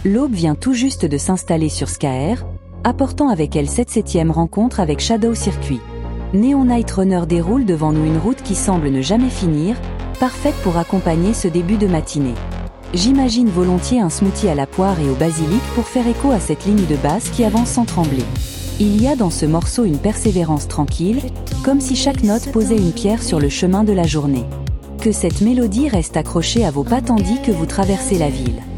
L'Aube vient tout juste de s'installer sur Skaer, apportant avec elle cette 7e rencontre avec Shadow Circuit. Neon Night Runner déroule devant nous une route qui semble ne jamais finir, parfaite pour accompagner ce début de matinée. J'imagine volontiers un smoothie à la poire et au basilic pour faire écho à cette ligne de basse qui avance sans trembler. Il y a dans ce morceau une persévérance tranquille, comme si chaque note posait une pierre sur le chemin de la journée. Que cette mélodie reste accrochée à vos pas tandis que vous traversez la ville.